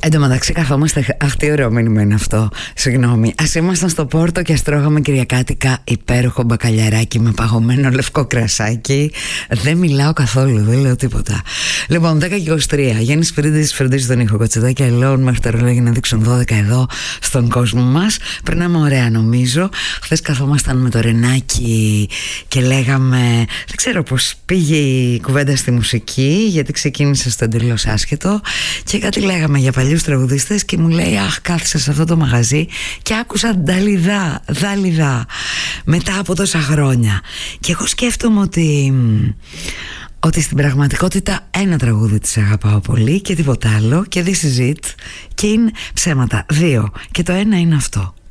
Εν τω μεταξύ καθόμαστε. Αχ, τι ωραίο μήνυμα είναι αυτό. Συγγνώμη. Ας ήμασταν στο Πόρτο και τρώγαμε κυριακάτικα υπέροχο μπακαλιαράκι με παγωμένο λευκό κρασάκι. Δεν μιλάω καθόλου, δεν λέω τίποτα. Λοιπόν, 10:23. Γιάννης Σπυρίδης φροντίζει τον ήχο. Κοτσεδάκι Alone μέχρι τα ρολόγια να δείξουν 12 εδώ στον κόσμο μας. Περνάμε ωραία, νομίζω. Χθες καθόμασταν με το Ρενάκι και λέγαμε. Δεν ξέρω πώς πήγε η κουβέντα στη μουσική, γιατί ξεκίνησε στο εντελώς άσχετο. Και κάτι λέγαμε για παλιούς τραγουδιστές και μου λέει αχ, κάθισα σε αυτό το μαγαζί και άκουσα Δάλιδα μετά από τόσα χρόνια. Και εγώ σκέφτομαι ότι στην πραγματικότητα ένα τραγούδι της αγαπάω πολύ και τίποτα άλλο, και this is it, και είναι ψέματα 2 και το ένα είναι αυτό.